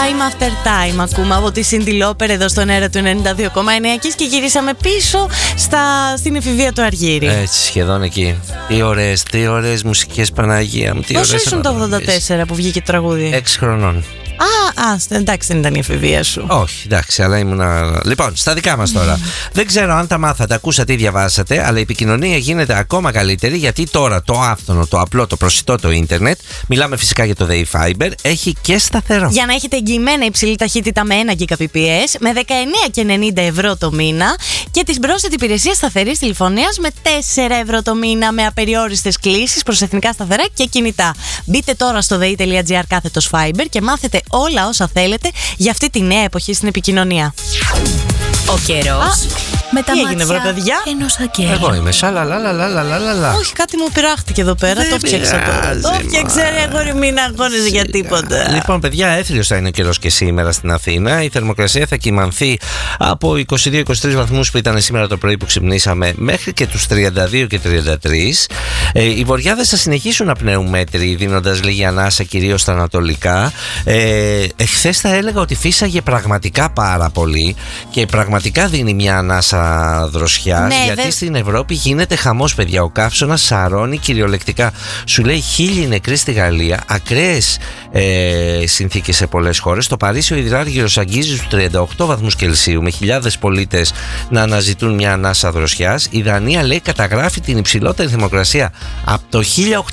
Time After Time ακούμε από τη Cyndi Lauper εδώ στον αέρα του 92,9 και γυρίσαμε πίσω στην εφηβεία του Αργύρη. Έτσι, σχεδόν εκεί. Τι ωραίες μουσικές, Παναγία μου. Πόσο ήσουν το 84 που βγήκε το τραγούδι? 6 χρονών. Εντάξει, δεν ήταν η εφηβεία σου. Όχι, εντάξει, αλλά ήμουνα. Λοιπόν, στα δικά μας τώρα. Δεν ξέρω αν τα μάθατε, ακούσατε ή διαβάσατε, αλλά η επικοινωνία γίνεται ακόμα καλύτερη γιατί τώρα το άφθονο, το απλό, το προσιτό το ίντερνετ, μιλάμε φυσικά για το Day Fiber, έχει και σταθερό. Για να έχετε εγγυημένα υψηλή ταχύτητα με 1 Gbps, με 19,90 ευρώ το μήνα και την πρόσθετη υπηρεσία σταθερής τηλεφωνίας με 4 ευρώ το μήνα με απεριόριστες κλήσεις προς εθνικά σταθερά και κινητά. Μπείτε τώρα στο dei.gr/Fiber και μάθετε όλα όσα θέλετε για αυτή τη νέα εποχή στην επικοινωνία. Ο καιρός με τα έγινε, βρε παιδιά? Ενός αγγέλου. Εγώ είμαι σαλαλαλαλαλαλαλα. Όχι, κάτι μου πειράχτηκε εδώ πέρα. Το φτιάξα τώρα. Το φτιάξα, αγόρι, μην αγώνεσαι για τίποτα. Λοιπόν, παιδιά, έθριος θα είναι ο καιρός και σήμερα στην Αθήνα. Η θερμοκρασία θα κυμανθεί από 22-23 βαθμούς που ήταν σήμερα το πρωί που ξυπνήσαμε μέχρι και τους 32 και 33. Οι βοριάδες θα συνεχίσουν να πνέουν μέτρη, δίνοντας λίγη ανάσα κυρίως στα ανατολικά. Εχθές θα έλεγα ότι φύσαγε πραγματικά πάρα πολύ και πραγματικά δίνει μια ανάσα δροσιάς, ναι, γιατί στην Ευρώπη γίνεται χαμός, παιδιά. Ο καύσωνας σαρώνει κυριολεκτικά. Σου λέει 1.000 νεκροί στη Γαλλία, ακραίες συνθήκες σε πολλές χώρες. Στο Παρίσι ο υδράργυρος αγγίζει τους 38 βαθμούς Κελσίου, με χιλιάδες πολίτες να αναζητούν μια ανάσα δροσιάς. Η Δανία, λέει, καταγράφει την υψηλότερη θερμοκρασία από το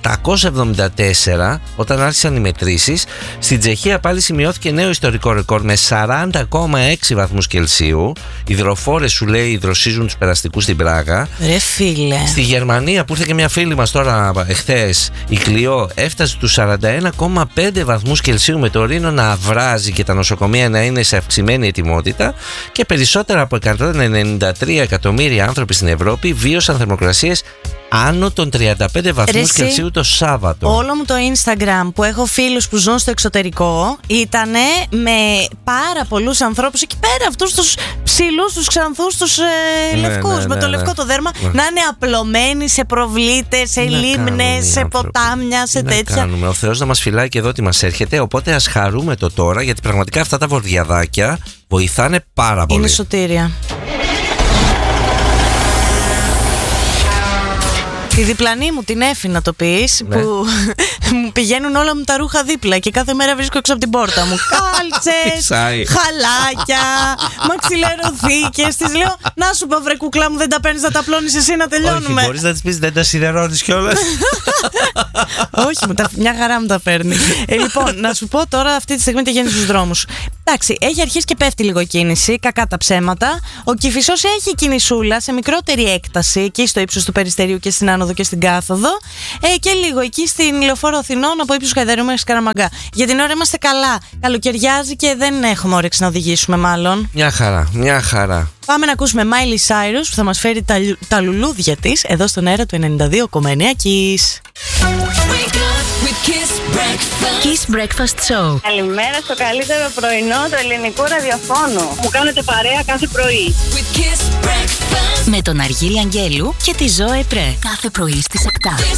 1874, όταν άρχισαν οι μετρήσεις. Στην Τσεχία πάλι σημειώθηκε νέο ιστορικό ρεκόρ με 40,6 βαθμούς Κελσίου. Οι υδροφόρες, σου λέει, δροσίζουν τους περαστικούς στην Πράγα. Ρε φίλε. Στη Γερμανία, που ήρθε και μια φίλη μας τώρα εχθές, η Κλειό, έφτασε τους 41,5 βαθμούς Κελσίου, με το Ρήνο να βράζει και τα νοσοκομεία να είναι σε αυξημένη ετοιμότητα, και περισσότερα από 193 εκατομμύρια άνθρωποι στην Ευρώπη βίωσαν θερμοκρασίες άνω των 35 βαθμούς Κελσίου το Σάββατο. Όλο μου το Instagram που έχω φίλους που ζουν στο εξωτερικό ήτανε με πάρα πολλούς ανθρώπους εκεί πέρα, αυτούς τους ψηλούς, τους ξανθούς, τους λευκούς, με το λευκό το δέρμα, να είναι απλωμένοι σε προβλήτες, σε λίμνες, σε ποτάμια, σε τέτοια. Κάνουμε. Ο Θεός να μας φυλάει και εδώ τι μας έρχεται, οπότε ας χαρούμε το τώρα, γιατί πραγματικά αυτά τα βορδιαδάκια βοηθάνε πάρα πολύ. Είναι σωτήρια. Τη διπλανή μου, την Έφη, να το πεις, ναι, που μου πηγαίνουν όλα μου τα ρούχα δίπλα και κάθε μέρα βρίσκω έξω από την πόρτα μου κάλτσες, χαλάκια, μαξιλεροθήκες. Της λέω, να σου πω, βρε κουκλά μου, δεν τα παίρνεις να τα απλώνεις εσύ, να τελειώνουμε? Όχι, μπορείς να της πεις δεν τα σιδερώνεις κιόλας? Όχι, μια χαρά μου τα παίρνει. Λοιπόν, να σου πω τώρα αυτή τη στιγμή τι γίνεται στους δρόμους. Εντάξει, έχει αρχίσει και πέφτει λίγο η κίνηση, κακά τα ψέματα. Ο Κηφισός έχει κινησούλα σε μικρότερη έκταση, εκεί στο ύψος του Περιστερίου και στην άνοδο και στην κάθοδο. Και λίγο εκεί στην Λεωφόρο Αθηνών από ύψος Χαϊδαρίου μέχρι Σκαραμαγκά. Για την ώρα είμαστε καλά. Καλοκαιριάζει και δεν έχουμε όρεξη να οδηγήσουμε, μάλλον. Μια χαρά, μια χαρά. Πάμε να ακούσουμε Miley Cyrus που θα μας φέρει τα λουλούδια της εδώ στον αέρα του 92,9 Kiss. Kiss Breakfast Show. Καλημέρα στο καλύτερο πρωινό του ελληνικού ραδιοφώνου. Μου κάνετε παρέα κάθε πρωί. Με τον Αργύρη Αγγέλου και τη Ζωέ Πρέ. Κάθε πρωί στις 7.